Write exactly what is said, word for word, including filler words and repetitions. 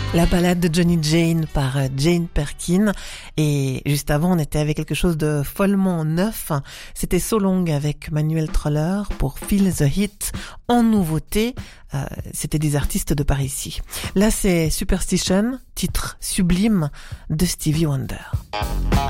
La balade de Johnny Jane par Jane Perkin. Et juste avant, on était avec quelque chose de follement neuf. C'était So Long avec Manuel Troller pour Feel the Heat en nouveauté. Euh, c'était des artistes de par ici. Là, c'est Superstition, titre sublime de Stevie Wonder.